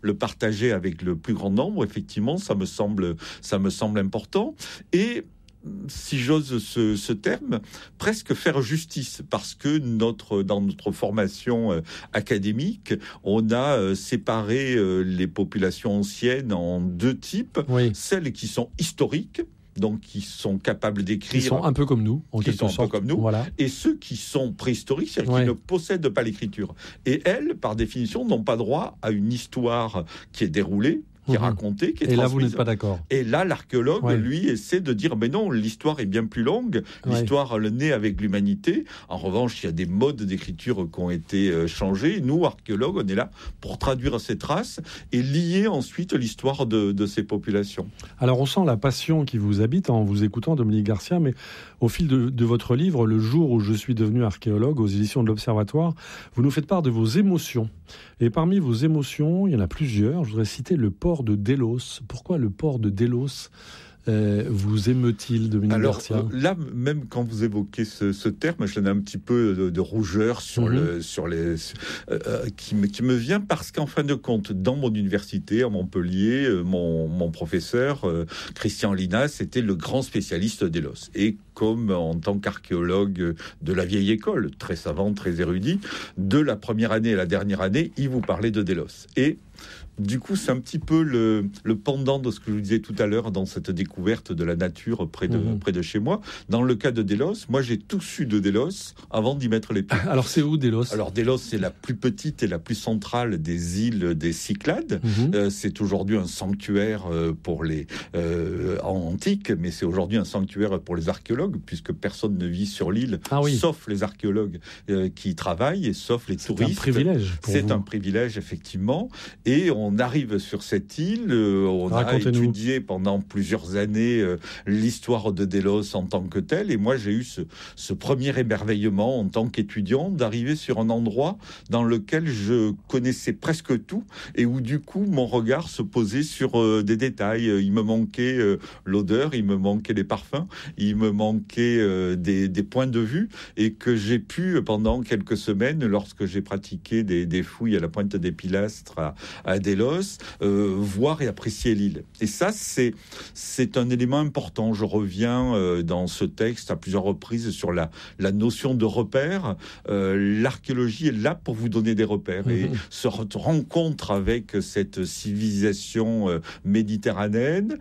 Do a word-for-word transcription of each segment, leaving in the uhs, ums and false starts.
le partager avec le plus grand nombre. Effectivement, ça me semble, ça me semble important. Et si j'ose ce, ce terme, presque faire justice, parce que notre, dans notre formation euh, académique, on a euh, séparé euh, les populations anciennes en deux types, oui. Celles qui sont historiques, donc qui sont capables d'écrire, qui sont un peu comme nous, en qui quelque sont sorte. un peu comme nous, voilà. Et ceux qui sont préhistoriques, c'est-à-dire ouais. qui ne possèdent pas l'écriture. Et elles, par définition, n'ont pas droit à une histoire qui est déroulée, qui est raconté, qui est Et transmise. là, vous n'êtes pas d'accord. Et là, l'archéologue, ouais. lui, essaie de dire, mais non, l'histoire est bien plus longue. L'histoire, ouais. le naît avec l'humanité. En revanche, il y a des modes d'écriture qui ont été euh, changés. Nous, archéologues, on est là pour traduire ces traces et lier ensuite l'histoire de, de ces populations. Alors, on sent la passion qui vous habite en vous écoutant, Dominique Garcia, mais au fil de, de votre livre, Le jour où je suis devenu archéologue, aux éditions de l'Observatoire, vous nous faites part de vos émotions. Et parmi vos émotions, il y en a plusieurs. Je voudrais citer le port de Délos. Pourquoi le port de Délos euh, vous émeut-il, Dominique Alors, Garcia ? euh, là, même quand vous évoquez ce, ce terme, j'en ai un petit peu de, de rougeur sur, mm-hmm. le, sur les, euh, qui, me, qui me vient parce qu'en fin de compte, dans mon université à Montpellier, euh, mon, mon professeur, euh, Christian Linas, était le grand spécialiste de Délos. Et comme en tant qu'archéologue de la vieille école, très savant, très érudit, de la première année à la dernière année, il vous parlait de Délos. Et du coup, c'est un petit peu le, le pendant de ce que je vous disais tout à l'heure dans cette découverte de la nature près de, mmh. près de chez moi. Dans le cas de Délos, moi, j'ai tout su de Délos avant d'y mettre les pieds. Alors, c'est où Délos ? Alors, Délos, c'est la plus petite et la plus centrale des îles des Cyclades. Mmh. Euh, c'est aujourd'hui un sanctuaire pour les euh, antiques, mais c'est aujourd'hui un sanctuaire pour les archéologues, puisque personne ne vit sur l'île, ah oui. sauf les archéologues euh, qui y travaillent et sauf les c'est touristes. C'est un privilège pour C'est vous. un privilège, effectivement. Et on arrive sur cette île, euh, on Racontez-nous. a étudié pendant plusieurs années euh, l'histoire de Délos en tant que telle, et moi j'ai eu ce, ce premier émerveillement en tant qu'étudiant d'arriver sur un endroit dans lequel je connaissais presque tout, et où du coup mon regard se posait sur euh, des détails. Il me manquait euh, l'odeur, il me manquait les parfums, il me manquait euh, des, des points de vue, et que j'ai pu pendant quelques semaines, lorsque j'ai pratiqué des, des fouilles à la pointe des Pilastres à, à Délos, euh, voir et apprécier l'île. Et ça, c'est, c'est un élément important. Je reviens euh, dans ce texte à plusieurs reprises sur la, la notion de repère. Euh, l'archéologie est là pour vous donner des repères. Mmh. Et se rencontre avec cette civilisation euh, méditerranéenne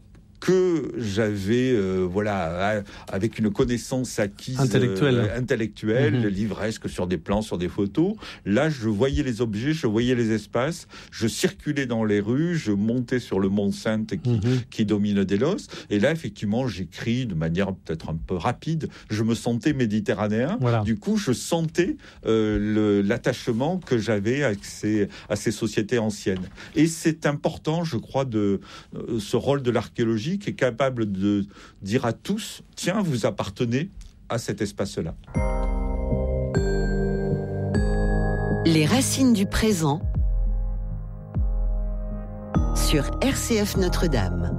que j'avais, euh, voilà, avec une connaissance acquise intellectuelle, euh, intellectuelle mmh. livresque sur des plans, sur des photos. Là, je voyais les objets, je voyais les espaces, je circulais dans les rues, je montais sur le mont Sainte qui, mmh. qui domine Délos. Et là, effectivement, j'écris de manière peut-être un peu rapide. Je me sentais méditerranéen. Voilà. Du coup, je sentais euh, le, l'attachement que j'avais à ces, à ces sociétés anciennes. Et c'est important, je crois, de euh, ce rôle de l'archéologie, qui est capable de dire à tous, tiens, vous appartenez à cet espace-là. Les racines du présent sur R C F Notre-Dame.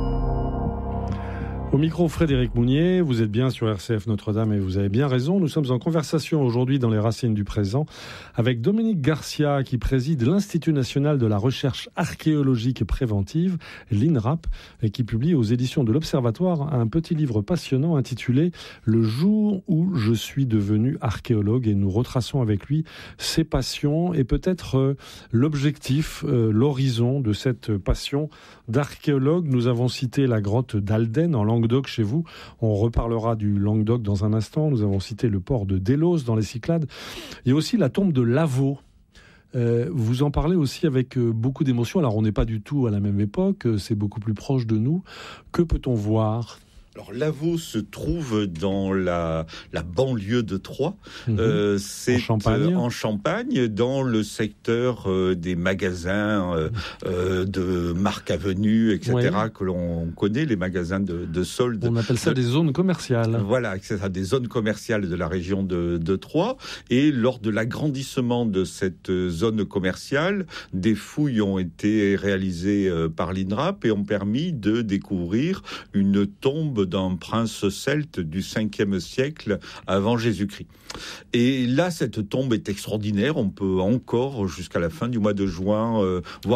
Au micro, Frédéric Mounier, vous êtes bien sur R C F Notre-Dame et vous avez bien raison. Nous sommes en conversation aujourd'hui dans les Racines du présent avec Dominique Garcia qui préside l'Institut national de la recherche archéologique et préventive, l'INRAP, et qui publie aux éditions de l'Observatoire un petit livre passionnant intitulé « Le jour où je suis devenu archéologue » et nous retraçons avec lui ses passions et peut-être euh, l'objectif, euh, l'horizon de cette passion d'archéologue. Nous avons cité la grotte d'Alden en Languedoc chez vous. On reparlera du Languedoc dans un instant. Nous avons cité le port de Délos dans les Cyclades. Il y a aussi la tombe de Lavaux. Euh, vous en parlez aussi avec euh, beaucoup d'émotion. Alors on n'est pas du tout à la même époque, euh, c'est beaucoup plus proche de nous. Que peut-on voir ? Alors, Lavaux se trouve dans la, la banlieue de Troyes. Mmh. Euh, c'est en Champagne. Euh, en Champagne, dans le secteur euh, des magasins euh, euh, de Marc Avenue, et cetera, oui. que l'on connaît, les magasins de, de soldes. On appelle ça de, des zones commerciales. Voilà, c'est ça, des zones commerciales de la région de, de Troyes. Et lors de l'agrandissement de cette zone commerciale, des fouilles ont été réalisées euh, par l'INRAP et ont permis de découvrir une tombe d'un prince celte du cinquième siècle avant Jésus-Christ. Et là, cette tombe est extraordinaire. On peut encore, jusqu'à la fin du mois de juin, euh, voir